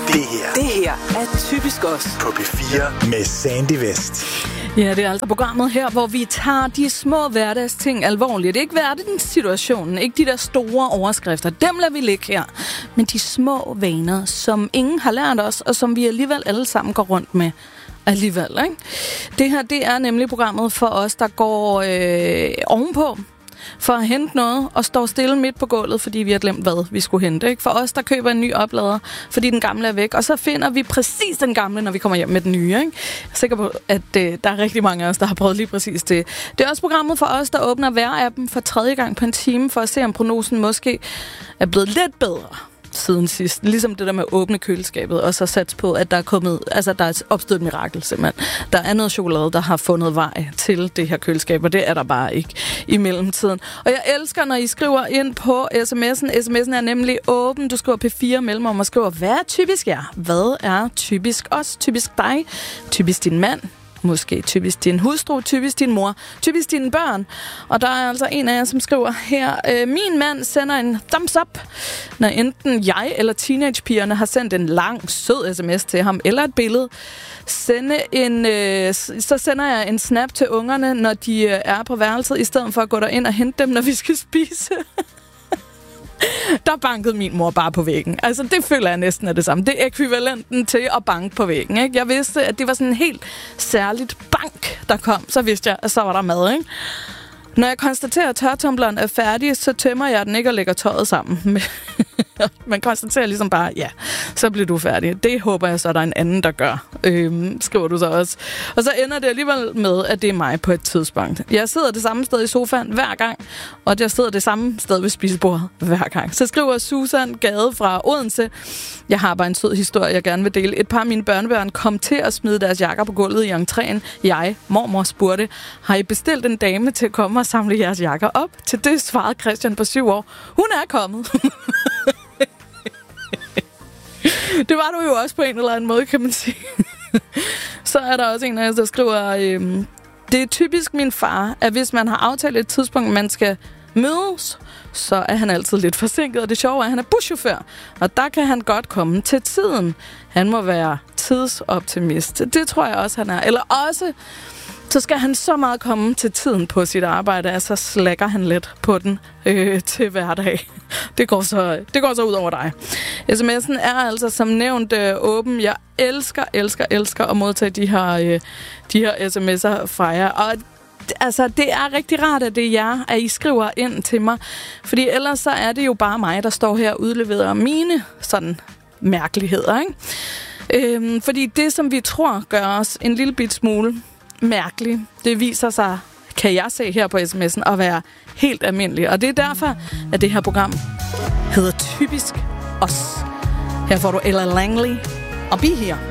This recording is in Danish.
Det her er typisk os på P4 med Sandy West. Ja, det er altså programmet her, hvor vi tager de små hverdagsting alvorligt. Ikke hverdagssituationen, ikke de der store overskrifter. Dem lader vi ligge her. Men de små vaner, som ingen har lært os, og som vi alligevel alle sammen går rundt med alligevel. Ikke? Det her, det er nemlig programmet for os, der går ovenpå for at hente noget og står stille midt på gulvet, fordi vi har glemt, hvad vi skulle hente. Ikke? For os, der køber en ny oplader, fordi den gamle er væk, og så finder vi præcis den gamle, når vi kommer hjem med den nye. Ikke? Jeg er sikker på, at der er rigtig mange af os, der har prøvet lige præcis det. Det er også programmet for os, der åbner vejr-appen for 3. gang på en time, for at se, om prognosen måske er blevet lidt bedre siden sidst. Ligesom det der med at åbne køleskabet, og så sats på, at der er kommet, altså der er opstået et mirakel simpelthen. Der er noget chokolade, der har fundet vej til det her køleskab, og det er der bare ikke i mellemtiden. Og jeg elsker, når I skriver ind på sms'en. Sms'en er nemlig åben. Du skriver P4 mellemrum og skriver, hvad er typisk jer? Hvad er typisk os? Typisk dig? Typisk din mand? Måske typisk din hustru, typisk din mor, typisk dine børn. Og der er altså en af jer, som skriver her, min mand sender en thumbs up, når enten jeg eller teenagepigerne har sendt en lang, sød sms til ham, eller et billede. Så sender jeg en snap til ungerne, når de er på værelset, i stedet for at gå derind og hente dem, når vi skal spise. Der bankede min mor bare på væggen. Altså, det føler jeg næsten er det samme. Det er ekvivalenten til at banke på væggen, ikke? Jeg vidste, at det var sådan en helt særligt bank, der kom. Så vidste jeg, at så var der mad, ikke? Når jeg konstaterer, at tørretumbleren er færdig, så tømmer jeg den ikke og lægger tøjet sammen. Man konstaterer ligesom bare, ja, så bliver du færdig. Det håber jeg så, der er en anden, der gør, skriver du så også. Og så ender det alligevel med, at det er mig på et tidspunkt. Jeg sidder det samme sted i sofaen hver gang, og jeg sidder det samme sted ved spisebordet hver gang. Så skriver Susan Gade fra Odense, jeg har bare en sød historie, jeg gerne vil dele. Et par af mine børnebørn kom til at smide deres jakker på gulvet i entréen. Mormor, spurgte, har I bestilt en dame til at komme og samle jeres jakker op? Til det svarede Christian på 7 år, hun er kommet. Det var du jo også på en eller anden måde, kan man sige. Så er der også en af jer, der skriver, det er typisk min far, at hvis man har aftalt et tidspunkt, man skal mødes, så er han altid lidt forsinket. Og det sjove er, at han er buschauffør, og der kan han godt komme til tiden. Han må være tidsoptimist. Det tror jeg også, han er. Eller også, så skal han så meget komme til tiden på sit arbejde, at så slækker han lidt på den til hverdag. Det går så ud over dig. SMS'en er altså som nævnt åben. Jeg elsker at modtage de her sms'er fra jer. Og altså, det er rigtig rart, at det er jer, at I skriver ind til mig. Fordi ellers så er det jo bare mig, der står her og udleverer mine sådan mærkeligheder, ikke? Fordi det, som vi tror gør os en lille bit smule mærkelig, det viser sig, kan jeg se her på sms'en, at være helt almindelig. Og det er derfor, at det her program hedder Typisk Os. Her får du Ella Langley og Be Here.